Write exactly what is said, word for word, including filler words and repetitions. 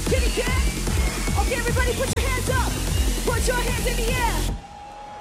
Kitty cat. Okay, everybody, put your hands up. Put your hands in the air.